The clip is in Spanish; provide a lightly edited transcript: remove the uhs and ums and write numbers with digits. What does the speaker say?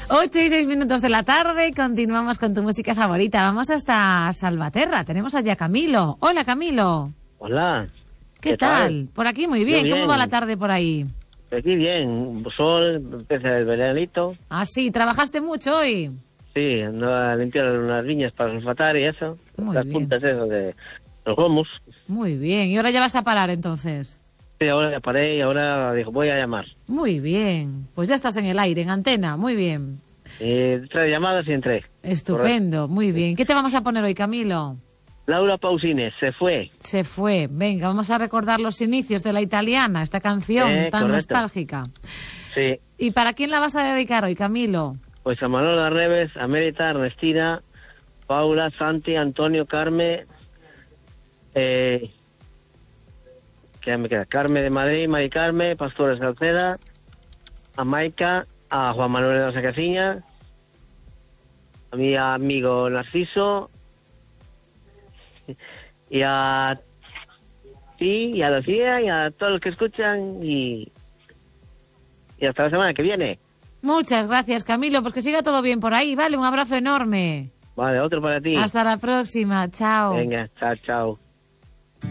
8:06 de la tarde, continuamos con tu música favorita. Vamos hasta Salvaterra, tenemos allá a Camilo. Hola, Camilo. Hola. ¿Qué tal? Por aquí muy bien. ¿Cómo va la tarde por ahí? Aquí bien, sol, empieza el veranito. Ah, sí, ¿trabajaste mucho hoy? Sí, ando a limpiar unas viñas para sulfatar y eso. Muy las bien. puntas esas de los gomos. Muy bien, y ahora ya vas a parar entonces. Sí, ahora ya paré y ahora dijo, voy a llamar. Muy bien, pues ya estás en el aire, en antena, muy bien. 3 llamadas y entré. Estupendo, Correcto. muy bien. ¿Qué te vamos a poner hoy, Camilo? Laura Pausini, se fue. Se fue. Venga, vamos a recordar los inicios de La Italiana, esta canción tan correcto. nostálgica. Sí, ¿Y para quién la vas a dedicar hoy, Camilo? pues a Manola Reves, a Mérita, Ernestina, Paula, Santi, Antonio, Carmen, ¿qué me queda? Carmen de Madrid, Mari Carmen, Pastores Salceda, a Maica, a Juan Manuel de la Sacaciña, a mi amigo Narciso, y a ti, y a Lucía, y a todos los que escuchan, y hasta la semana que viene. Muchas gracias, Camilo. Pues que siga todo bien por ahí, ¿vale? Un abrazo enorme. Vale, otro para ti. Hasta la próxima. Chao. Venga, chao, chao.